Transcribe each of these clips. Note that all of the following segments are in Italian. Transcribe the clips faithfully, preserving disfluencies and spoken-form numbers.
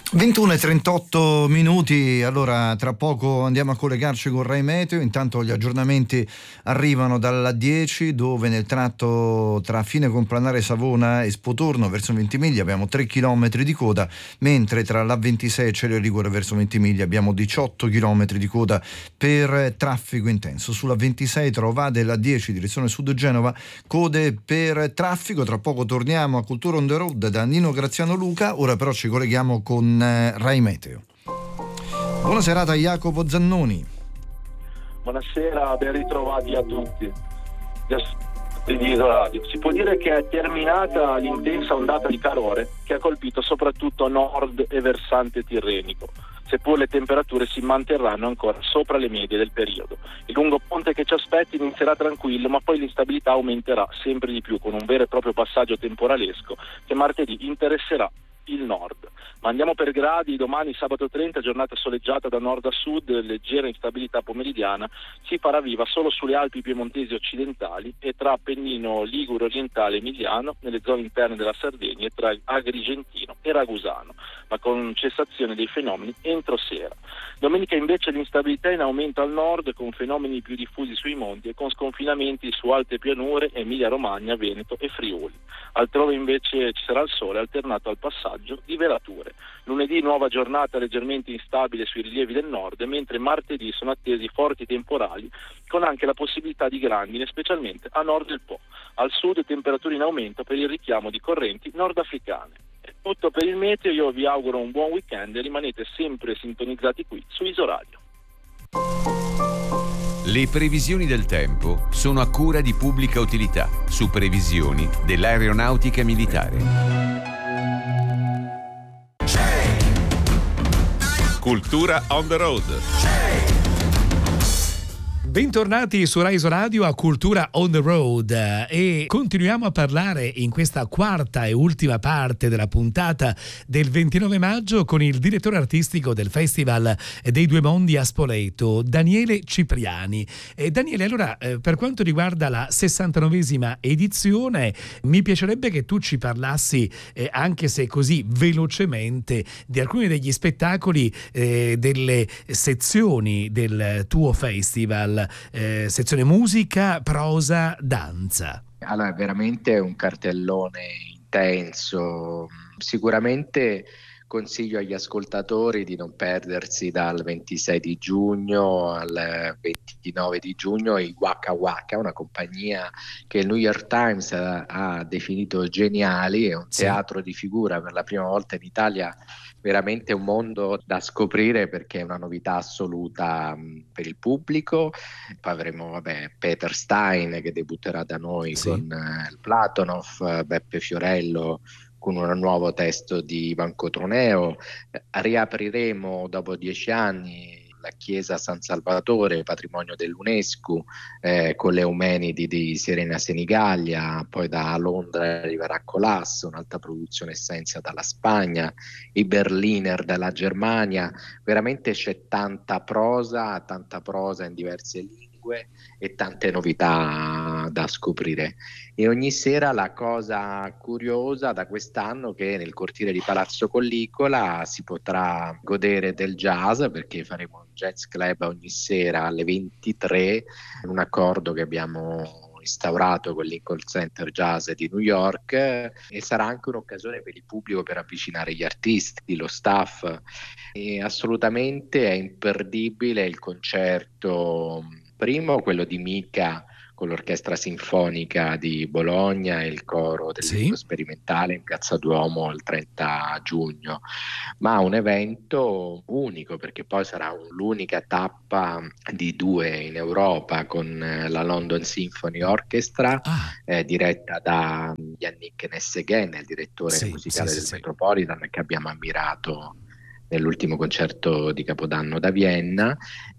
ventuno e trentotto minuti, allora tra poco andiamo a collegarci con Rai Meteo. Intanto gli aggiornamenti arrivano dalla dieci, dove nel tratto tra Fine Complanare Savona e Spotorno verso Ventimiglia abbiamo tre chilometri di coda, mentre tra la ventisei e Celio Ligure verso Ventimiglia abbiamo diciotto chilometri di coda per traffico intenso. Sulla ventisei tra Ovade e la dieci direzione sud Genova, code per traffico. Tra poco torniamo a Cultura on the Road da Nino Graziano Luca, ora però ci colleghiamo con Rai Meteo. Buona serata Jacopo Zannoni. Buonasera, ben ritrovati a tutti. Si può dire che è terminata l'intensa ondata di calore che ha colpito soprattutto nord e versante tirrenico, seppur le temperature si manterranno ancora sopra le medie del periodo. Il lungo ponte che ci aspetta inizierà tranquillo, ma poi l'instabilità aumenterà sempre di più, con un vero e proprio passaggio temporalesco che martedì interesserà il nord. Ma andiamo per gradi. Domani sabato trenta, giornata soleggiata da nord a sud, leggera instabilità pomeridiana si farà viva solo sulle Alpi piemontesi occidentali e tra Appennino Ligure orientale emiliano, nelle zone interne della Sardegna e tra Agrigentino e Ragusano, ma con cessazione dei fenomeni entro sera. Domenica invece l'instabilità è in aumento al nord, con fenomeni più diffusi sui monti e con sconfinamenti su alte pianure, Emilia Romagna, Veneto e Friuli. Altrove invece ci sarà il sole alternato al passaggio di velature. Lunedì nuova giornata leggermente instabile sui rilievi del nord, mentre martedì sono attesi forti temporali con anche la possibilità di grandine, specialmente a nord del Po. Al sud temperature in aumento per il richiamo di correnti nordafricane. È tutto per il meteo, io vi auguro un buon weekend e rimanete sempre sintonizzati qui su Isoradio. Le previsioni del tempo sono a cura di Pubblica Utilità, su previsioni dell'Aeronautica Militare. Cultura on the road. Bentornati su Rai Radio a Cultura on the Road e continuiamo a parlare in questa quarta e ultima parte della puntata del ventinove maggio con il direttore artistico del Festival dei Due Mondi a Spoleto, Daniele Cipriani. E Daniele, allora eh, per quanto riguarda la sessantanovesima edizione, mi piacerebbe che tu ci parlassi, eh, anche se così velocemente, di alcuni degli spettacoli eh, delle sezioni del tuo festival. Eh, sezione musica, prosa, danza. Allora, è veramente un cartellone intenso. Sicuramente consiglio agli ascoltatori di non perdersi dal ventisei di giugno al ventinove di giugno i Waka Waka, una compagnia che il New York Times ha, ha definito geniali. È un Sì. teatro di figura per la prima volta in Italia, veramente un mondo da scoprire perché è una novità assoluta mh, per il pubblico. Poi avremo vabbè, Peter Stein che debutterà da noi Sì. con eh, il Platonov, eh, Beppe Fiorello con un nuovo testo di Ivan Cotroneo. Eh, riapriremo dopo dieci anni la chiesa San Salvatore, patrimonio dell'UNESCO, eh, con le Eumenidi di Serena Senigallia. Poi da Londra arriverà Colas, un'altra produzione essenza dalla Spagna, i Berliner dalla Germania. Veramente c'è tanta prosa, tanta prosa in diverse lingue e tante novità da scoprire. E ogni sera la cosa curiosa da quest'anno è che nel cortile di Palazzo Collicola si potrà godere del jazz, perché faremo un jazz club ogni sera alle ventitré, un accordo che abbiamo instaurato con l'Lincoln Center Jazz di New York, e sarà anche un'occasione per il pubblico per avvicinare gli artisti, lo staff. E assolutamente è imperdibile il concerto, primo quello di Mica con l'Orchestra Sinfonica di Bologna e il coro del Sì. Lido Sperimentale in Piazza Duomo il trenta giugno, ma un evento unico perché poi sarà un, l'unica tappa di due in Europa con eh, la London Symphony Orchestra, Ah, eh, diretta da Yannick Nesseghen, il direttore Sì, musicale sì, sì, del sì. Metropolitan, che abbiamo ammirato nell'ultimo concerto di Capodanno da Vienna,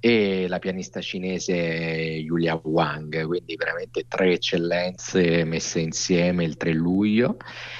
e la pianista cinese Julia Wang, quindi veramente tre eccellenze messe insieme il tre luglio,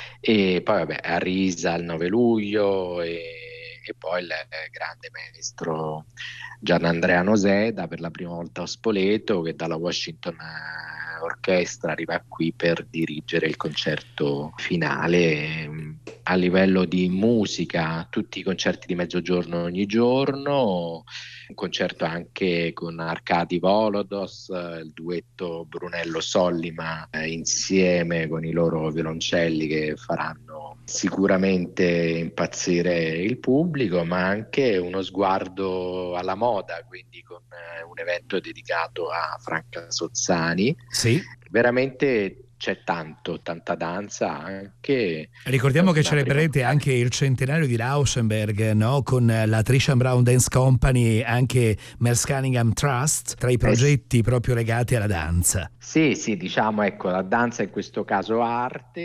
e poi vabbè a Risa il nove luglio, e, e poi il grande maestro Gianandrea Noseda per la prima volta a Spoleto, che dalla Washington Orchestra arriva qui per dirigere il concerto finale. a livello di musica, tutti i concerti di mezzogiorno ogni giorno, un concerto anche con Arkady Volodos, il duetto Brunello Sollima eh, insieme con i loro violoncelli che faranno sicuramente impazzire il pubblico, ma anche uno sguardo alla moda, quindi con eh, un evento dedicato a Franca Sozzani. Sì. Veramente c'è tanto, tanta danza anche. Ricordiamo che celebrerete anche il centenario di Rauschenberg, no? Con la Trisham Brown Dance Company e anche Merce Cunningham Trust, tra i progetti eh sì. proprio legati alla danza. Sì, sì, diciamo, ecco, la danza in questo caso arte,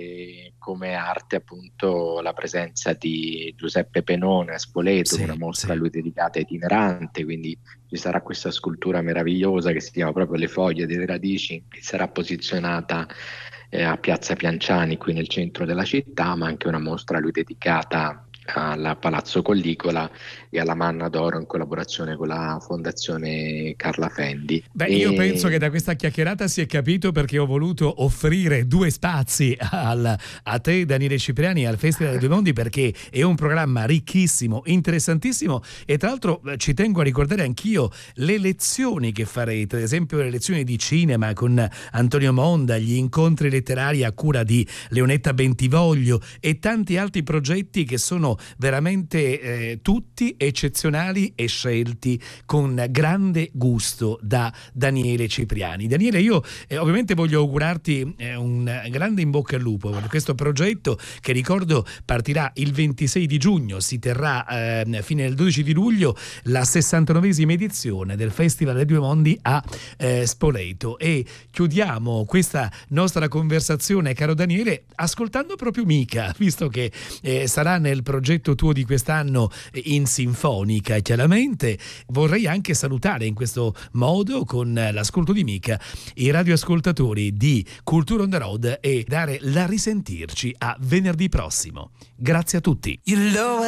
e come arte appunto la presenza di Giuseppe Penone a Spoleto, sì, una mostra sì. a lui dedicata itinerante, quindi ci sarà questa scultura meravigliosa che si chiama proprio Le foglie delle radici, che sarà posizionata eh, a Piazza Pianciani qui nel centro della città, ma anche una mostra a lui dedicata alla Palazzo Collicola e alla Manna d'Oro in collaborazione con la Fondazione Carla Fendi. Beh, e... io penso che da questa chiacchierata si è capito perché ho voluto offrire due spazi al, a te, Daniele Cipriani, al Festival dei Due Mondi, perché è un programma ricchissimo, interessantissimo, e tra l'altro ci tengo a ricordare anch'io le lezioni che farete, ad esempio le lezioni di cinema con Antonio Monda, gli incontri letterari a cura di Leonetta Bentivoglio e tanti altri progetti che sono veramente eh, tutti eccezionali e scelti con grande gusto da Daniele Cipriani. Daniele, io eh, ovviamente voglio augurarti eh, un grande in bocca al lupo per questo progetto che, ricordo, partirà il ventisei di giugno, si terrà eh, fino al dodici di luglio la sessantanovesima edizione del Festival dei Due Mondi a eh, Spoleto, e chiudiamo questa nostra conversazione, caro Daniele, ascoltando proprio Mica, visto che eh, sarà nel progetto tuo di quest'anno in sinfonica. Chiaramente vorrei anche salutare in questo modo, con l'ascolto di Mica, i radioascoltatori di Cultura on the Road e dare la risentirci a venerdì prossimo. Grazie a tutti.